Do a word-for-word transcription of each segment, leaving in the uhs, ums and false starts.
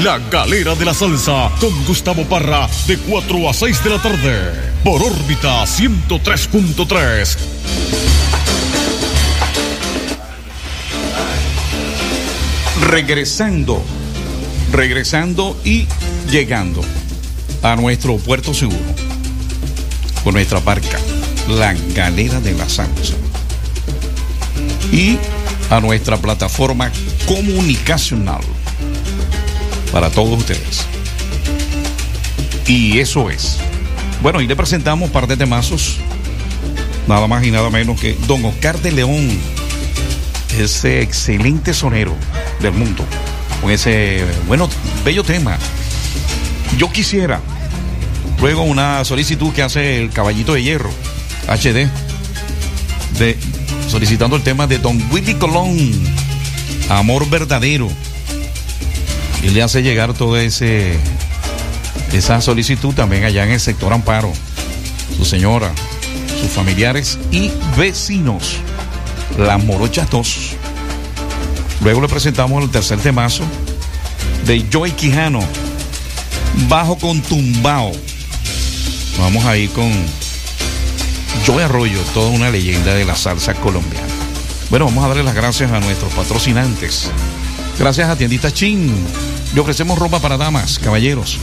La Galera de la Salsa con Gustavo Parra de cuatro a seis de la tarde por órbita ciento tres punto tres. Regresando, regresando y llegando a nuestro puerto seguro con nuestra barca, la Galera de la Salsa, y a nuestra plataforma comunicacional para todos ustedes. Y eso es. Bueno, y le presentamos par de temazos, nada más y nada menos que Don Oscar de León, ese excelente sonero del mundo, con ese, bueno, bello tema, Yo Quisiera. Luego una solicitud que hace el Caballito de Hierro, H D, de, solicitando el tema de Don Willy Colón, Amor Verdadero. Y le hace llegar toda ese esa solicitud también allá en el sector Amparo, su señora, sus familiares y vecinos, Las Morochas dos. Luego le presentamos el tercer temazo de Joey Quijano, Bajo con Tumbao. Vamos a ir con Joey Arroyo, toda una leyenda de la salsa colombiana. Bueno, vamos a darle las gracias a nuestros patrocinantes. Gracias a Tiendita Chin. Le ofrecemos ropa para damas, caballeros,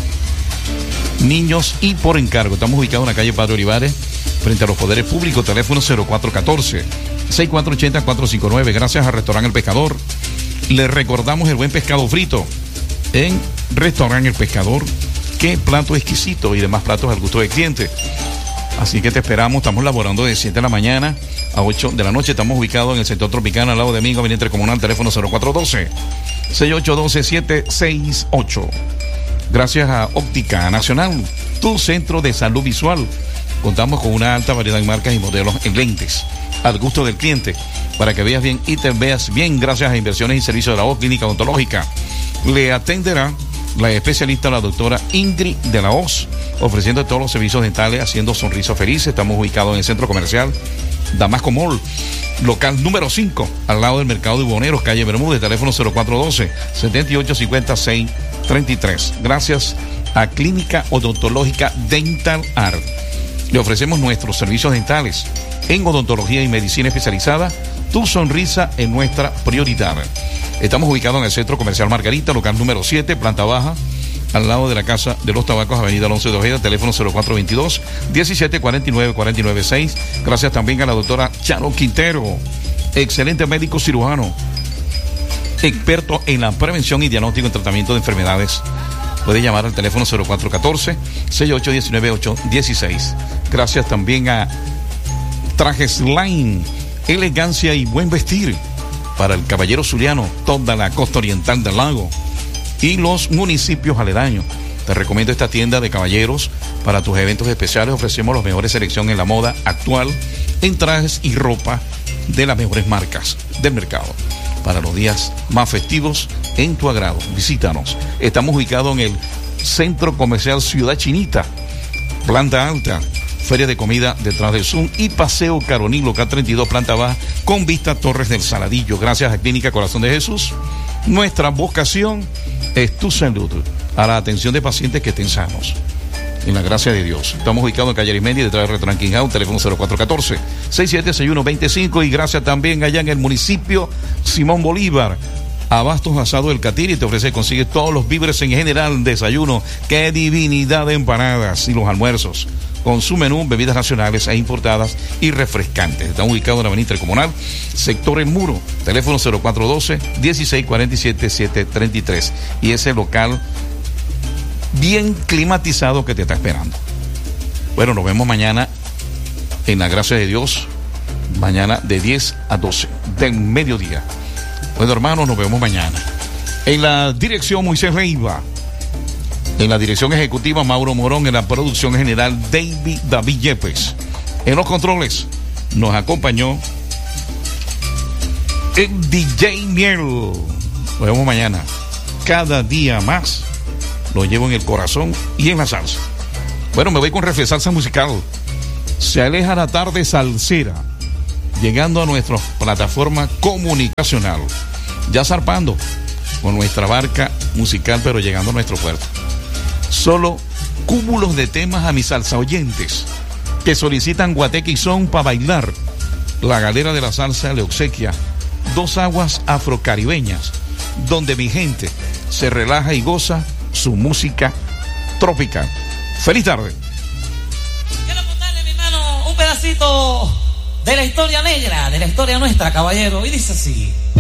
niños y por encargo. Estamos ubicados en la calle Padre Olivares, frente a los poderes públicos. Teléfono cero cuatro uno cuatro, seis cuatro ocho cero, cuatro cinco nueve. Gracias al Restaurante El Pescador. Le recordamos el buen pescado frito en Restaurante El Pescador. Qué plato exquisito, y demás platos al gusto del cliente. Así que te esperamos. Estamos laborando de siete de la mañana a ocho de la noche. Estamos ubicados en el sector Tropicana, al lado de Mingo, Avenida Intercomunal. Teléfono cero cuatro uno dos, seis ocho uno dos, siete seis ocho. Gracias a Óptica Nacional, tu centro de salud visual. Contamos con una alta variedad de marcas y modelos en lentes, al gusto del cliente, para que veas bien y te veas bien. Gracias a Inversiones y Servicios de la Voz Clínica Odontológica. Le atenderá la especialista, la doctora Ingrid de la Hoz, ofreciendo todos los servicios dentales, haciendo sonrisas felices. Estamos ubicados en el centro comercial Damasco Mall, local número cinco, al lado del Mercado de Buhoneros, calle Bermúdez. Teléfono cero cuatro uno dos, siete ocho cinco seis tres tres. Gracias a Clínica Odontológica Dental Art. Le ofrecemos nuestros servicios dentales en odontología y medicina especializada. Tu sonrisa es nuestra prioridad. Estamos ubicados en el Centro Comercial Margarita, local número siete, planta baja, al lado de la Casa de los Tabacos, Avenida Alonso de Ojeda. Teléfono cero cuatro dos dos, diecisiete cuarenta y nueve, cuarenta y nueve seis. Gracias también a la doctora Charo Quintero, excelente médico cirujano, experto en la prevención y diagnóstico y tratamiento de enfermedades. Puede llamar al teléfono cero cuatro uno cuatro, seis ocho uno nueve, ocho uno seis. Gracias también a Trajes Line, elegancia y buen vestir para el caballero zuliano, toda la costa oriental del lago y los municipios aledaños. Te recomiendo esta tienda de caballeros para tus eventos especiales. Ofrecemos la mejores selección en la moda actual, en trajes y ropa de las mejores marcas del mercado, para los días más festivos en tu agrado. Visítanos. Estamos ubicados en el Centro Comercial Ciudad Chinita, planta alta, Feria de Comida detrás del Zoom y Paseo Caroní, local treinta y dos, planta baja, con vista a Torres del Saladillo. Gracias a Clínica Corazón de Jesús. Nuestra vocación es tu salud, a la atención de pacientes que estén sanos, en la gracia de Dios. Estamos ubicados en calle Arismendi, detrás del Restaurant King House. Teléfono cero cuatro uno cuatro, seis siete seis uno dos cinco. Y gracias también allá en el municipio Simón Bolívar, Abastos Asado del Catiri. Te ofrece y consigue todos los víveres en general, desayuno, qué divinidad de empanadas y los almuerzos, con su menú, bebidas nacionales e importadas y refrescantes. Están ubicados en la avenida Intercomunal, sector El Muro. Teléfono cero cuatro uno dos, dieciséis cuarenta y siete, setecientos treinta y tres. Y ese local bien climatizado que te está esperando. Bueno, nos vemos mañana en la gracia de Dios. Mañana de diez a doce del mediodía. Bueno, hermanos, nos vemos mañana. En la dirección, Moisés Leiva. En la dirección ejecutiva, Mauro Morón. En la producción general, David David Yepes. En los controles nos acompañó el D J Miel. Nos vemos mañana. Cada día más lo llevo en el corazón y en la salsa. Bueno, me voy con Refre Salsa Musical. Se aleja la tarde salsera, llegando a nuestra plataforma comunicacional, ya zarpando con nuestra barca musical, pero llegando a nuestro puerto. Solo cúmulos de temas a mis salsa oyentes que solicitan guateque y son para bailar. La Galera de la Salsa le obsequia dos aguas afrocaribeñas, donde mi gente se relaja y goza su música tropical. Feliz tarde. Quiero contarle, mi hermano, un pedacito de la historia negra, de la historia nuestra, caballero, y dice así.